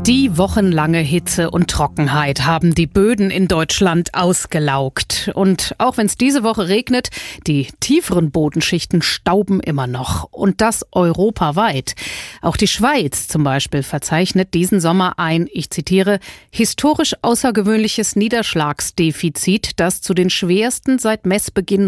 Die wochenlange Hitze und Trockenheit haben die Böden in Deutschland ausgelaugt. Und auch wenn es diese Woche regnet, die tieferen Bodenschichten stauben immer noch. Und das europaweit. Auch die Schweiz zum Beispiel verzeichnet diesen Sommer ein, ich zitiere, historisch außergewöhnliches Niederschlagsdefizit, das zu den schwersten seit Messbeginn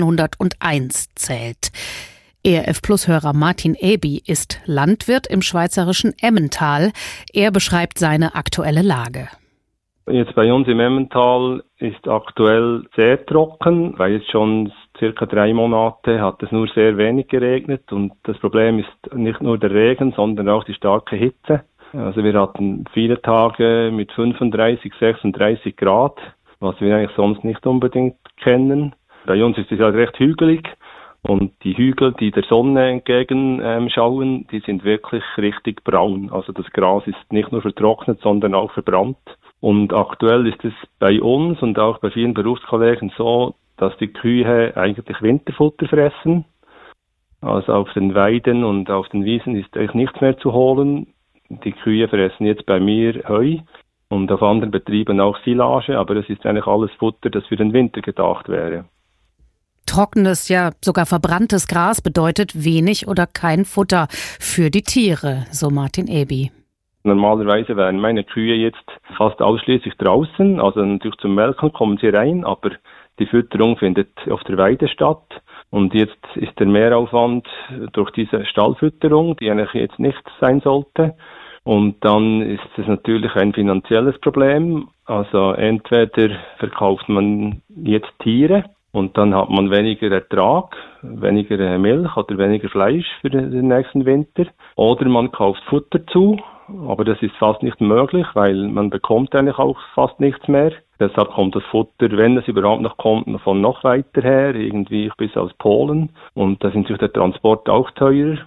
1901 zählt. ERF-Plus-Hörer Martin Eby ist Landwirt im schweizerischen Emmental. Er beschreibt seine aktuelle Lage. Jetzt bei uns im Emmental ist aktuell sehr trocken, weil jetzt schon circa 3 Monate hat es nur sehr wenig geregnet. Und das Problem ist nicht nur der Regen, sondern auch die starke Hitze. Also wir hatten viele Tage mit 35, 36 Grad, was wir eigentlich sonst nicht unbedingt kennen. Bei uns ist es ja recht hügelig. Und die Hügel, die der Sonne entgegen schauen, die sind wirklich richtig braun. Also das Gras ist nicht nur vertrocknet, sondern auch verbrannt. Und aktuell ist es bei uns und auch bei vielen Berufskollegen so, dass die Kühe eigentlich Winterfutter fressen. Also auf den Weiden und auf den Wiesen ist eigentlich nichts mehr zu holen. Die Kühe fressen jetzt bei mir Heu und auf anderen Betrieben auch Silage, aber das ist eigentlich alles Futter, das für den Winter gedacht wäre. Trockenes, ja sogar verbranntes Gras bedeutet wenig oder kein Futter für die Tiere, so Martin Eby. Normalerweise wären meine Kühe jetzt fast ausschließlich draußen, also natürlich zum Melken kommen sie rein, aber die Fütterung findet auf der Weide statt. Und jetzt ist der Mehraufwand durch diese Stallfütterung, die eigentlich jetzt nicht sein sollte. Und dann ist es natürlich ein finanzielles Problem. Also entweder verkauft man jetzt Tiere, und dann hat man weniger Ertrag, weniger Milch oder weniger Fleisch für den nächsten Winter. Oder man kauft Futter zu, aber das ist fast nicht möglich, weil man bekommt eigentlich auch fast nichts mehr. Deshalb kommt das Futter, wenn es überhaupt noch kommt, von noch weiter her, irgendwie bis aus Polen. Und da ist natürlich der Transport auch teuer.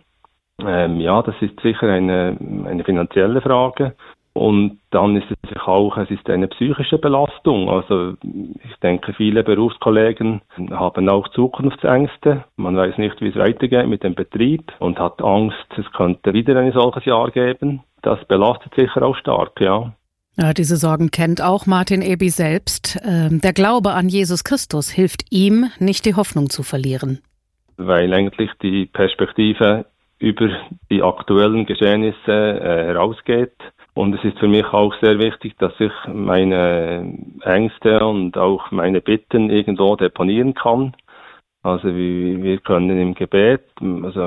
Das ist sicher eine finanzielle Frage. Und dann ist es ist eine psychische Belastung. Also ich denke, viele Berufskollegen haben auch Zukunftsängste. Man weiß nicht, wie es weitergeht mit dem Betrieb und hat Angst, es könnte wieder ein solches Jahr geben. Das belastet sicher auch stark, ja. Ja, diese Sorgen kennt auch Martin Eby selbst. Der Glaube an Jesus Christus hilft ihm, nicht die Hoffnung zu verlieren. Weil eigentlich die Perspektive über die aktuellen Geschehnisse herausgeht. Und es ist für mich auch sehr wichtig, dass ich meine Ängste und auch meine Bitten irgendwo deponieren kann. Also wir können im Gebet, also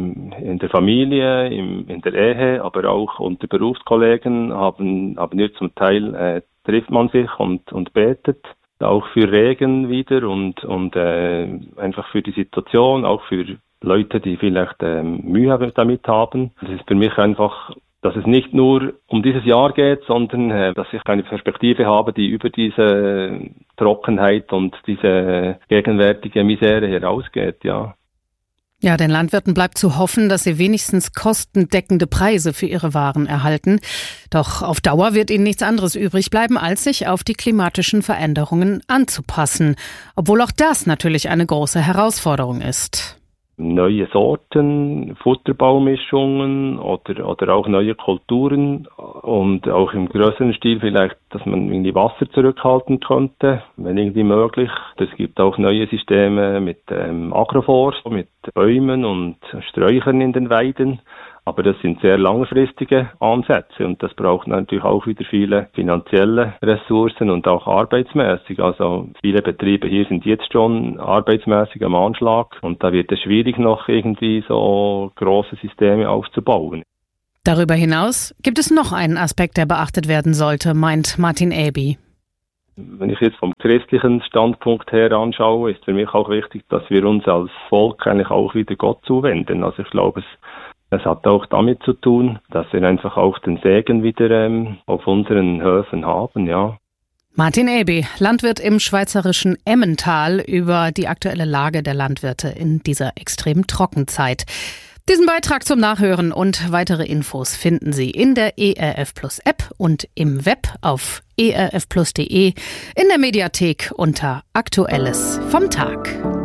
in der Familie, in der Ehe, aber auch unter Berufskollegen haben wir zum Teil trifft man sich und betet. Auch für Regen wieder und einfach für die Situation, auch für Leute, die vielleicht Mühe damit haben. Das ist für mich einfach, dass es nicht nur um dieses Jahr geht, sondern dass ich eine Perspektive habe, die über diese Trockenheit und diese gegenwärtige Misere herausgeht, ja. Ja, den Landwirten bleibt zu hoffen, dass sie wenigstens kostendeckende Preise für ihre Waren erhalten. Doch auf Dauer wird ihnen nichts anderes übrig bleiben, als sich auf die klimatischen Veränderungen anzupassen. Obwohl auch das natürlich eine große Herausforderung ist. Neue Sorten, Futterbaumumischungen oder auch neue Kulturen und auch im größeren Stil vielleicht, dass man irgendwie Wasser zurückhalten könnte, wenn irgendwie möglich. Es gibt auch neue Systeme mit Agroforst, mit Bäumen und Sträuchern in den Weiden. Aber das sind sehr langfristige Ansätze und das braucht natürlich auch wieder viele finanzielle Ressourcen und auch arbeitsmäßig. Also viele Betriebe hier sind jetzt schon arbeitsmäßig am Anschlag und da wird es schwierig, noch irgendwie so große Systeme aufzubauen. Darüber hinaus gibt es noch einen Aspekt, der beachtet werden sollte, meint Martin Eby. Wenn ich jetzt vom christlichen Standpunkt her anschaue, ist für mich auch wichtig, dass wir uns als Volk eigentlich auch wieder Gott zuwenden. Also ich glaube, es hat auch damit zu tun, dass wir einfach auch den Segen wieder auf unseren Höfen haben, ja. Martin Eby, Landwirt im schweizerischen Emmental, über die aktuelle Lage der Landwirte in dieser extremen Trockenzeit. Diesen Beitrag zum Nachhören und weitere Infos finden Sie in der ERF Plus App und im Web auf erfplus.de, in der Mediathek unter Aktuelles vom Tag.